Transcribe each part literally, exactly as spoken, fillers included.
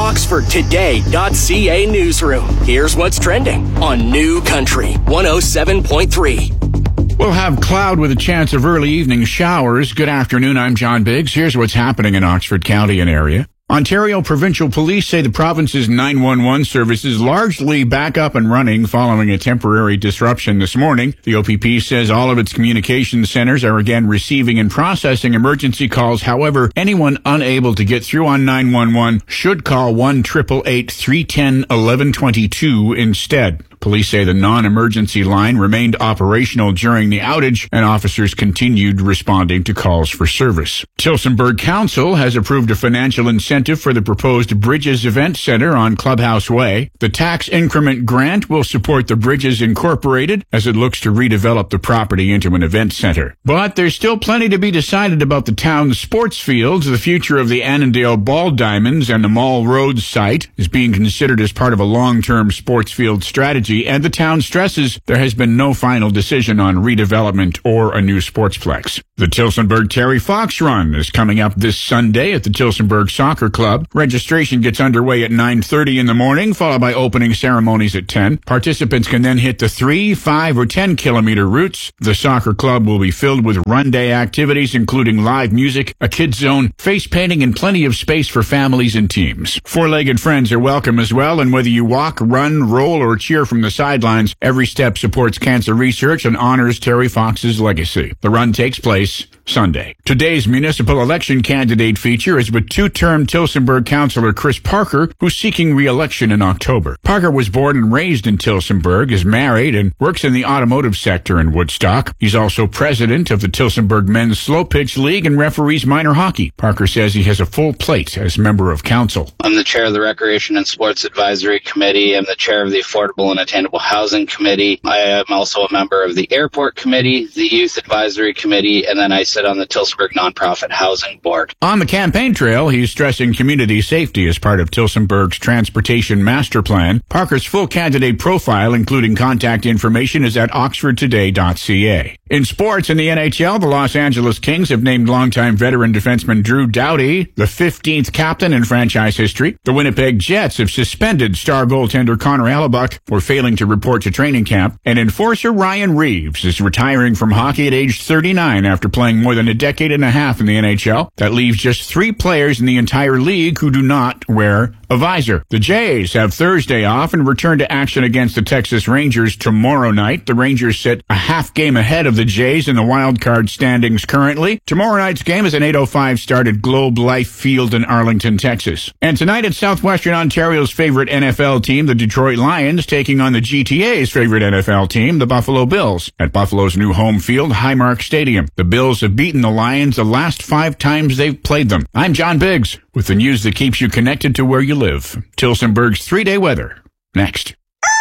Oxford Today dot C A newsroom. Here's what's trending on New Country one oh seven point three. We'll have cloud with a chance of early evening showers. Good afternoon, I'm John Biggs. Here's what's happening in Oxford County and area. Ontario Provincial Police say the province's nine one one service is largely back up and running following a temporary disruption this morning. The O P P says all of its communication centers are again receiving and processing emergency calls. However, anyone unable to get through on nine one one should call one eight eight eight, three one zero, one one two two instead. Police say the non-emergency line remained operational during the outage, and officers continued responding to calls for service. Tillsonburg Council has approved a financial incentive for the proposed Bridges Event Center on Clubhouse Way. The tax increment grant will support the Bridges Incorporated as it looks to redevelop the property into an event center. But there's still plenty to be decided about the town's sports fields. The future of the Annandale Ball Diamonds and the Mall Road site is being considered as part of a long-term sports field strategy, and the town stresses there has been no final decision on redevelopment or a new sportsplex. The Tillsonburg Terry Fox Run is coming up this Sunday at the Tillsonburg Soccer Club. Registration gets underway at nine thirty in the morning, followed by opening ceremonies at ten. Participants can then hit the three, five, or ten kilometer routes. The soccer club will be filled with run day activities, including live music, a kids zone, face painting, and plenty of space for families and teams. Four-legged friends are welcome as well, and whether you walk, run, roll, or cheer from the sidelines, every step supports cancer research and honors Terry Fox's legacy. The run takes place Sunday. Today's municipal election candidate feature is with two-term Tillsonburg Councillor Chris Parker, who's seeking re-election in October. Parker was born and raised in Tillsonburg, is married, and works in the automotive sector in Woodstock. He's also president of the Tillsonburg Men's Slow Pitch League and referees minor hockey. Parker says he has a full plate as member of council. I'm the chair of the Recreation and Sports Advisory Committee. I'm the chair of the Affordable and Attainable Housing Committee. I am also a member of the Airport Committee, the Youth Advisory Committee, and then I sit on the Tillsonburg Nonprofit Housing Board. On the campaign trail, he's stressing community safety as part of Tillsonburg's Transportation Master Plan. Parker's full candidate profile, including contact information, is at oxford today dot c a. In sports, in the N H L, the Los Angeles Kings have named longtime veteran defenseman Drew Doughty the fifteenth captain in franchise history. The Winnipeg Jets have suspended star goaltender Connor Hellebuck for failing to report to training camp. And enforcer Ryan Reeves is retiring from hockey at age thirty-nine after playing more than a decade and a half in the N H L. That leaves just three players in the entire league who do not wear a visor. The Jays have Thursday off and return to action against the Texas Rangers tomorrow night. The Rangers sit a half game ahead of the Jays in the wild card standings currently. Tomorrow night's game is an eight oh five start at Globe Life Field in Arlington, Texas. And tonight at Southwestern Ontario's favorite N F L team, the Detroit Lions, taking on the G T A's favorite N F L team, the Buffalo Bills, at Buffalo's new home field, Highmark Stadium. The Bills have beaten the Lions the last five times they've played them. I'm John Biggs with the news that keeps you connected to where you live. Tillsonburg's three-day weather. Next.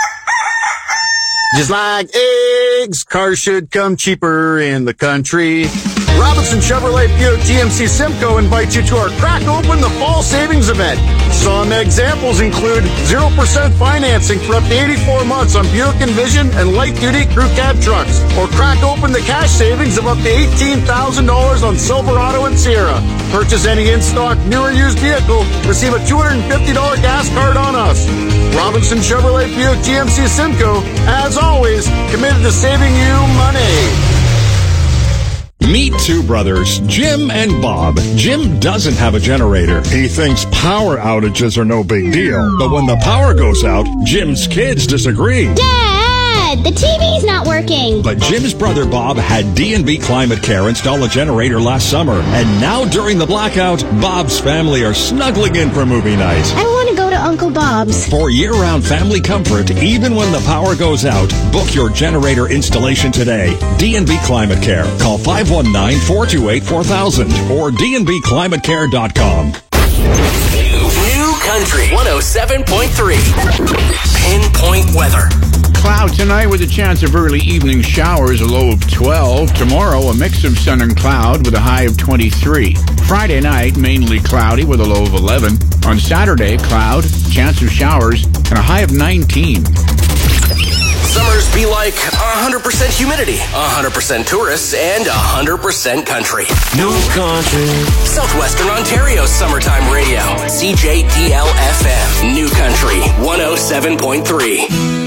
Just like eggs, cars should come cheaper in the country. Robinson Chevrolet Buick G M C Simcoe invites you to our Crack Open the Fall Savings Event. Some examples include zero percent financing for up to eighty-four months on Buick Envision and light-duty crew cab trucks. Or crack open the cash savings of up to eighteen thousand dollars on Silverado and Sierra. Purchase any in-stock, new or used vehicle, receive a two hundred fifty dollars gas card on us. Robinson Chevrolet Buick G M C Simcoe, as always, committed to saving you money. Meet two brothers, Jim and Bob. Jim doesn't have a generator. He thinks power outages are no big deal. But when the power goes out, Jim's kids disagree. Dad, the T V's not working. But Jim's brother Bob had D and B Climate Care install a generator last summer. And now during the blackout, Bob's family are snuggling in for movie night. I want to go to Uncle Bob's. For year-round family comfort, even when the power goes out, book your generator installation today. D and B Climate Care. Call five one nine, four two eight, four thousand or d n b climate care dot com. New Country one oh seven point three. Pinpoint weather. Cloud tonight with a chance of early evening showers, a low of twelve. Tomorrow, a mix of sun and cloud with a high of twenty-three. Friday night, mainly cloudy with a low of eleven. On Saturday, cloud, chance of showers, and a high of nineteen. Summers be like one hundred percent humidity, one hundred percent tourists, and one hundred percent country. New country. Southwestern Ontario's summertime radio. C J D L F M. New Country one oh seven point three.